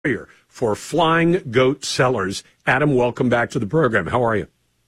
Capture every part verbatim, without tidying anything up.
for Flying Goat Cellars. Adam, welcome back to the program. How are you?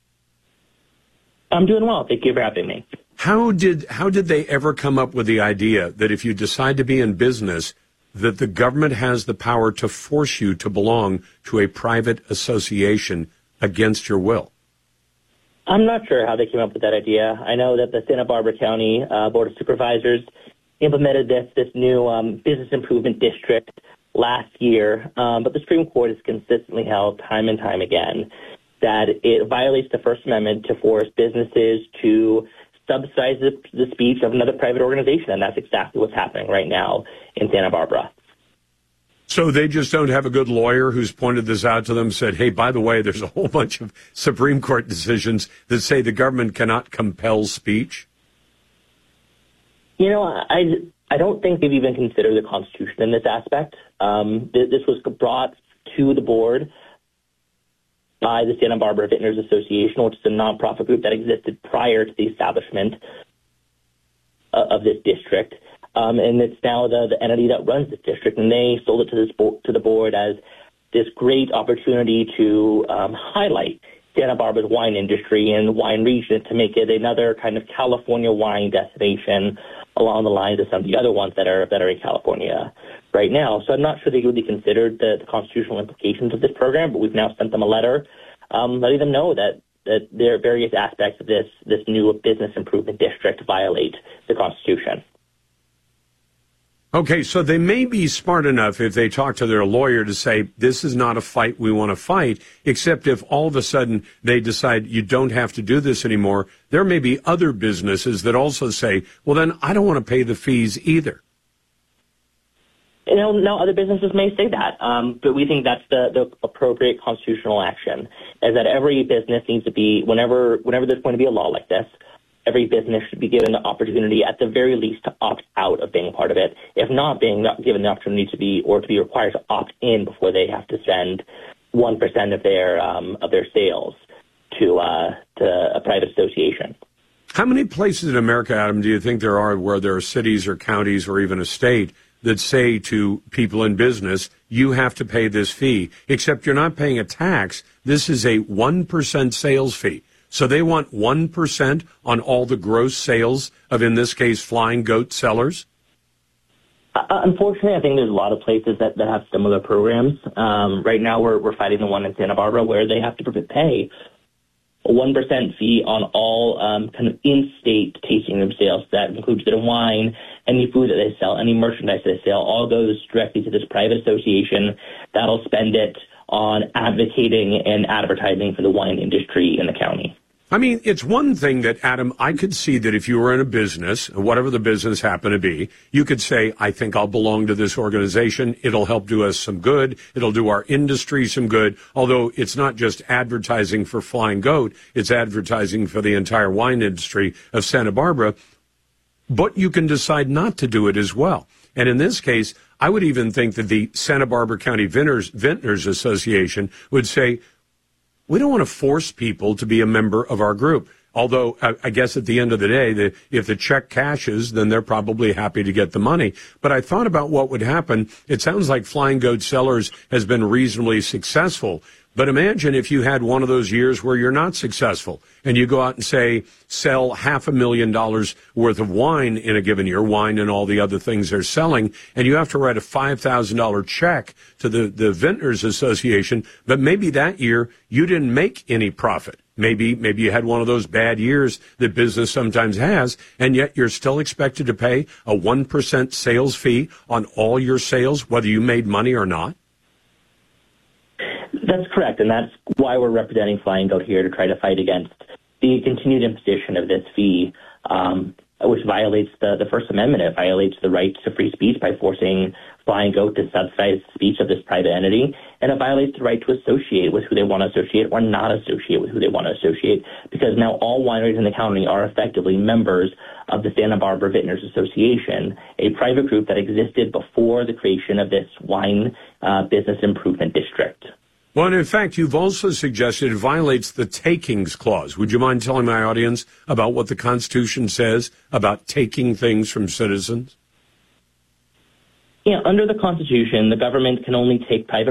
I'm doing well. Thank you for having me. How did how did they ever come up with the idea that if you decide to be in business, that the government has the power to force you to belong to a private association against your will? I'm not sure how they came up with that idea. I know that the Santa Barbara County uh, Board of Supervisors implemented this this new um, business improvement district last year, um, but the Supreme Court has consistently held time and time again that it violates the First Amendment to force businesses to subsidize the, the speech of another private organization, and that's exactly what's happening right now in Santa Barbara. So they just don't have a good lawyer who's pointed this out to them, said, hey, by the way, there's a whole bunch of Supreme Court decisions that say the government cannot compel speech? You know, I, I don't think they've even considered the Constitution in this aspect. Um, th- this was brought to the board by the Santa Barbara Vintners Association, which is a nonprofit group that existed prior to the establishment uh, of this district. Um, and it's now the, the entity that runs this district, and they sold it to, this bo- to the board as this great opportunity to um, highlight Santa Barbara's wine industry and wine region to make it another kind of California wine destination along the lines of some of the other ones that are that are in California right now. So I'm not sure they really considered the, the constitutional implications of this program, but we've now sent them a letter um, letting them know that that there are various aspects of this this new business improvement district violate the Constitution. Okay, so they may be smart enough if they talk to their lawyer to say, this is not a fight we want to fight, except if all of a sudden they decide you don't have to do this anymore, there may be other businesses that also say, well, then I don't want to pay the fees either. You know, no, other businesses may say that, um, but we think that's the, the appropriate constitutional action, is that every business needs to be, whenever whenever there's going to be a law like this, every business should be given the opportunity, at the very least, to opt out of being part of it, if not being given the opportunity to be, or to be required to opt in before they have to send one percent of their um, of their sales to uh, to a private association. How many places in America, Adam, do you think there are where there are cities or counties or even a state that say to people in business, you have to pay this fee, except you're not paying a tax. This is a one percent sales fee. So they want one percent on all the gross sales of, in this case, Flying Goat Cellars? Uh, unfortunately, I think there's a lot of places that, that have similar programs. Um, right now, we're, we're fighting the one in Santa Barbara where they have to pay a one percent fee on all um, kind of in-state tasting room sales. That includes their wine, any food that they sell, any merchandise they sell, all goes directly to this private association that'll spend it on advocating and advertising for the wine industry in the county. I mean, it's one thing that, Adam, I could see that if you were in a business, whatever the business happened to be, you could say, I think I'll belong to this organization. It'll help do us some good. It'll do our industry some good. Although it's not just advertising for Flying Goat, it's advertising for the entire wine industry of Santa Barbara. But you can decide not to do it as well. And in this case, I would even think that the Santa Barbara County Vintners, Vintners Association would say, we don't want to force people to be a member of our group. Although, I, I guess at the end of the day, the, if the check cashes, then they're probably happy to get the money. But I thought about what would happen. It sounds like Flying Goat Cellars has been reasonably successful. But imagine if you had one of those years where you're not successful and you go out and say, sell half a million dollars worth of wine in a given year, wine and all the other things they're selling, and you have to write a five thousand dollars check to the, the Vintners Association, but maybe that year you didn't make any profit. Maybe, maybe you had one of those bad years that business sometimes has, and yet you're still expected to pay a one percent sales fee on all your sales, whether you made money or not. That's correct, and that's why we're representing Flying Goat here, to try to fight against the continued imposition of this fee, um, which violates the, the First Amendment. It violates the right to free speech by forcing Flying Goat to subsidize the speech of this private entity, and it violates the right to associate with who they want to associate or not associate with who they want to associate, because now all wineries in the county are effectively members of the Santa Barbara Vintners Association, a private group that existed before the creation of this wine uh, business improvement district. Well, and in fact, you've also suggested it violates the takings clause. Would you mind telling my audience about what the Constitution says about taking things from citizens? Yeah, under the Constitution, the government can only take private